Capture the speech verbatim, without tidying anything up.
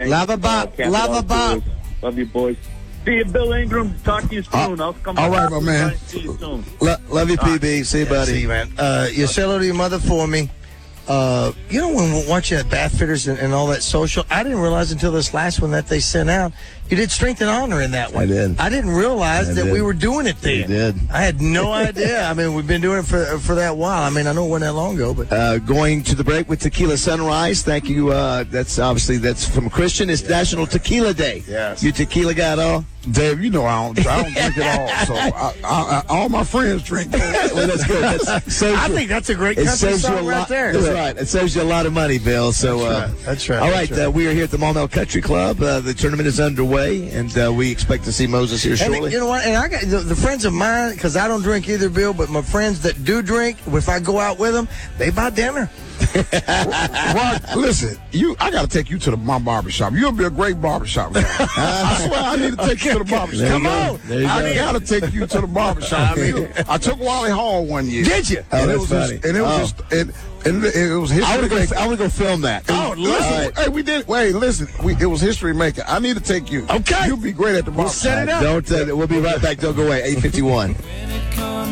Thanks. Love a bop. Uh, Love a bop. Love you, boys. See you, Bill Ingram. Talk to you soon. Uh, I'll come all back. right, my man. See you soon. Lo- love you, All P B. right. See you, buddy. See you, man. Uh, you say hello to your mother for me. Uh, you know, when we're watching at Bath Fitters and, and all that social, I didn't realize until this last one that they sent out, you did Strength and Honor in that one. I did. I didn't realize I that did. we were doing it then. You did. I had no idea. I mean, we've been doing it for for that while. I mean, I know it wasn't that long ago, but Uh, going to the break with Tequila Sunrise. Thank you. Uh, that's obviously that's from Christian. It's National Tequila Day. Yes. You tequila guy at all? Dave, you know I don't, I don't drink at all. So I, I, I, all my friends drink. Well, that's good. That's, saves I you- think that's a great it country saves you a song right lot. there. That's right. It saves you a lot of money, Bill. So That's uh, right. That's right. All That's right. right. Uh, we are here at the Maumelle Country Club. Uh, the tournament is underway, and uh, we expect to see Moses here And shortly. you know what? And I got the, the friends of mine, because I don't drink either, Bill, but my friends that do drink, if I go out with them, they buy dinner. Well, listen, you. I got to take you to the, my barbershop. You'll be a great barbershop guy. I swear, I need to take you to the barbershop. There you Come go. on, There you I go. got to take you to the barbershop. I mean, I took Wally Hall one year. Did you? Oh, and it that's was funny. His, and it was Oh. his, and, and it was history. I want to go. making. I want to go film that. Oh, listen. All right. Hey, we did. Wait, listen. We, it was history making. I need to take you. Okay. You'll be great at the barbershop. set it up. Don't. Uh, we'll be right back. Don't go away. eight fifty-one.